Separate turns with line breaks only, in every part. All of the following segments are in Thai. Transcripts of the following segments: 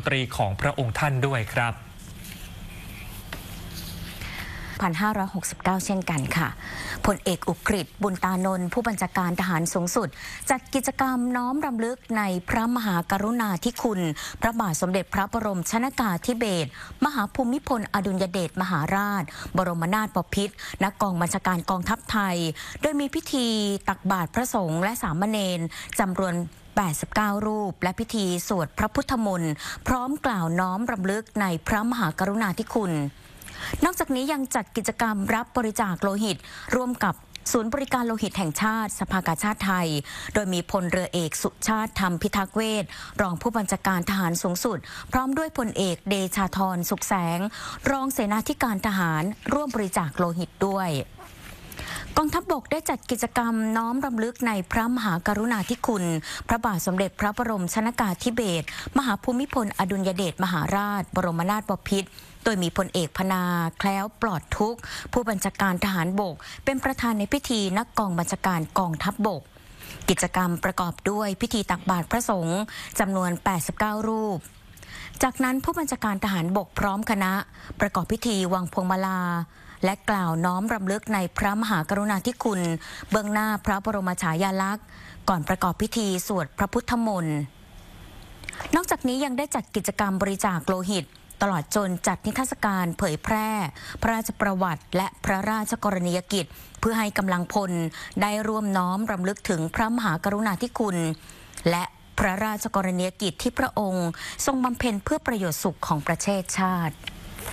ตรีของพระองค์ท่านด้วยครับ
1569 เช่นกันค่ะพลเอกอุกฤษ บุญตานนท์ผู้บัญชาการทหารสูงสุดจัดกิจกรรมน้อมรำลึกในพระมหากรุณาธิคุณพระบาทสมเด็จพระบรมชนกาธิเบศรมหาภูมิพลอดุลยเดชมหาราชบรมนาถบพิตรณกองบัญชาการกองทัพไทยโดยมีพิธีตักบาตรพระสงฆ์และสามเณรจำนวน89 รูปและพิธีสวดพระพุทธมนต์พร้อมกล่าวน้อมรำลึกในพระมหากรุณาธิคุณนอกจากนี้ยังจัดกิจกรรมรับบริจาคโลหิตร่วมกับศูนย์บริการโลหิตแห่งชาติสภากาชาดไทยโดยมีพลเรือเอกสุชาติธรรมพิทักษ์เวชรองผู้บัญชาการทหารสูงสุดพร้อมด้วยพลเอกเดชาธรสุขแสงรองเสนาธิการทหารร่วมบริจาคโลหิตด้วยกองทัพบกได้จัดกิจกรรมน้อมรำลึกในพระมหากรุณาธิคุณพระบาทสมเด็จพระบรมชนกาธิเบศรมหาภูมิพลอดุลยเดชมหาราชบรมนาถบพิตรโดยมีพลเอกพนาแคล้วปลอดทุกข์ผู้บัญชาการทหารบกเป็นประธานในพิธีนักกองบัญชาการกองทัพบกกิจกรรมประกอบด้วยพิธีตักบาตรพระสงฆ์จำนวน89 รูปจากนั้นผู้บัญชาการทหารบกพร้อมคณะประกอบพิธีวางพวงมาลาและกล่าวน้อมรำลึกในพระมหากรุณาธิคุณเบื้องหน้าพระบรมฉายาลักษณ์ก่อนประกอบพิธีสวดพระพุทธมนต์นอกจากนี้ยังได้จัดกิจกรรมบริจาคโลหิตตลอดจนจัดนิทรรศการเผยแพร่พระราชประวัติและพระราชกรณียกิจเพื่อให้กำลังพลได้ร่วมน้อมรำลึกถึงพระมหากรุณาธิคุณและพระราชกรณียกิจที่พระองค์ทรงบำเพ็ญเพื่อประโยชน์สุขของประเทศชาติ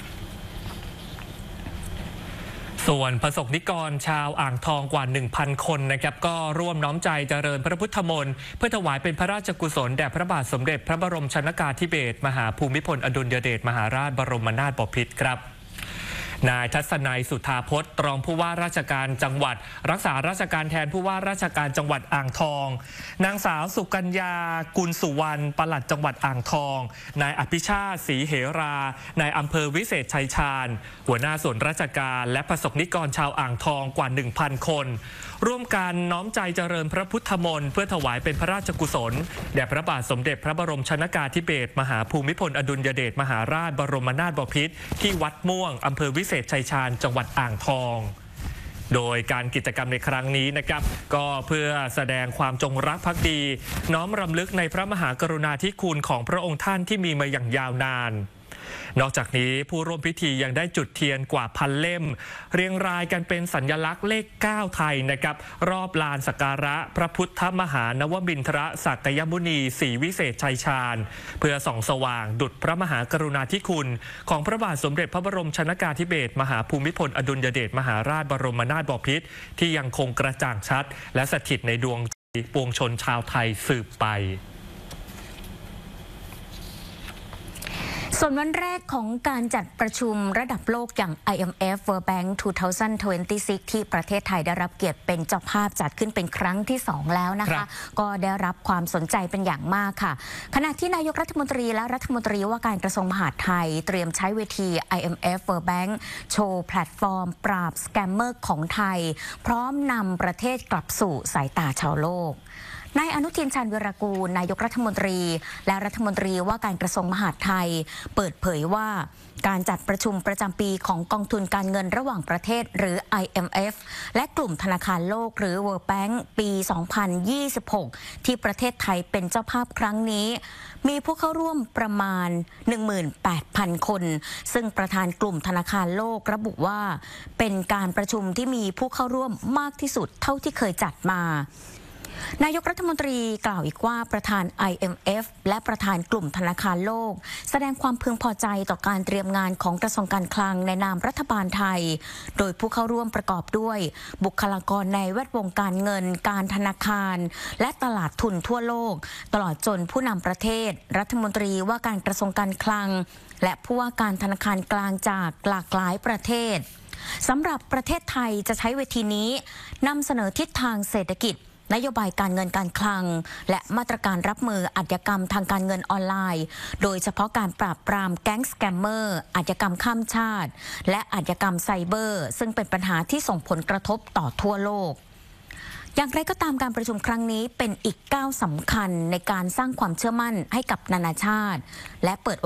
ส่วนประสบนิกรชาวอ่างทองกว่า 1,000 คนนะครับก็ร่วมน้อมใจเจริญพระพุทธมนต์เพื่อถวายเป็นพระราชกุศลแด่พระบาทสมเด็จพระบรมชนกาธิเบศรมหาภูมิพลอดุลยเดชมหาราชบรมนาถบพิตรครับนายทัศนัยสุธาพจน์รองผู้ว่าราชการจังหวัดรักษาราชการแทนผู้ว่าราชการจังหวัดอ่างทองนางสาวสุกัญญากุลสุวรรณปลัดจังหวัดอ่างทองนายอภิชาติศรีเหรานายอำเภอวิเศษชัยชาญหัวหน้าส่วนราชการและประสบนิกรชาวอ่างทองกว่า 1,000 คนร่วมกันน้อมใจเจริญพระพุทธมนต์เพื่อถวายเป็นพระราชกุศลแด่พระบาทสมเด็จพระบรมชนกาธิเบศรมหาภูมิพลอดุลยเดชมหาราชบรมนาถบพิตรที่วัดม่วงอำเภอวิเศษชัยชาญจังหวัดอ่างทองโดยการกิจกรรมในครั้งนี้นะครับก็เพื่อแสดงความจงรักภักดีน้อมรำลึกในพระมหากรุณาธิคุณของพระองค์ท่านที่มีมาอย่างยาวนานนอกจากนี้ผู้ร่วมพิธียังได้จุดเทียนกว่า1,000 เล่มเรียงรายกันเป็นสัญลักษณ์เลข 9 ไทยนะครับรอบลานสักการะพระพุทธมหานวมินทรศักยมุนีศรีวิเศษชัยชาญเพื่อส่องสว่างดุจพระมหากรุณาธิคุณของพระบาทสมเด็จพระบรมชนกาธิเบศรมหาภูมิพลอดุลยเดชมหาราชบรมนาถบพิตรที่ยังคงกระจ่างชัดและสถิตในดวงใจปวงชนชาวไทยสืบไป
ส่วนวันแรกของการจัดประชุมระดับโลกอย่าง IMF World Bank 2026 ที่ประเทศไทยได้รับเกียรติเป็นเจ้าภาพจัดขึ้นเป็นครั้งที่ 2 แล้วนะคะก็ได้รับความสนใจเป็นอย่างมากค่ะขณะที่นายกรัฐมนตรีและรัฐมนตรีว่าการกระทรวงมหาดไทยเตรียมใช้เวที IMF World Bank โชว์แพลตฟอร์มปราบสแกมเมอร์ของไทยพร้อมนำประเทศกลับสู่สายตาชาวโลกนายอนุทินชาญวิรากูลนายกรัฐมนตรีและรัฐมนตรีว่าการกระทรวงมหาดไทยเปิดเผยว่าการจัดประชุมประจำปีของกองทุนการเงินระหว่างประเทศหรือ IMF และกลุ่มธนาคารโลกหรือ World Bank ปี 2026 ที่ประเทศไทยเป็นเจ้าภาพครั้งนี้มีผู้เข้าร่วมประมาณ 18,000 คนซึ่งประธานกลุ่มธนาคารโลกระบุว่าเป็นการประชุมที่มีผู้เข้าร่วมมากที่สุดเท่าที่เคยจัดมานายกรัฐมนตรีกล่าวอีกว่าประธาน IMF และประธานกลุ่มธนาคารโลกแสดงความพึงพอใจต่อการเตรียมงานของกระทรวงการคลังในนามรัฐบาลไทยโดยผู้เข้าร่วมประกอบด้วยบุคลากรในแวดวงการเงินการธนาคารและตลาดทุนทั่วโลกตลอดจนผู้นำประเทศรัฐมนตรีว่าการกระทรวงการคลังและผู้ว่าการธนาคารกลางจากหลากหลายประเทศสำหรับประเทศไทยจะใช้เวทีนี้นำเสนอทิศทางเศรษฐกิจนโยบายการเงินการคลังและมาตรการรับมืออาชญากรรมทางการเงินออนไลน์โดยเฉพาะการปราบปรามแก๊งสแกมเมอร์อาชญากรรมข้ามชาติและอาชญากรรมไซเบอร์ซึ่งเป็นปัญหาที่ส่งผลกระทบต่อทั่วโลกอย่างไรก็ตามการประชุมครั้งนี้เป็นอีกก้าวสำคัญในการสร้างความเชื่อมั่นให้กับนานาชาติและเปิด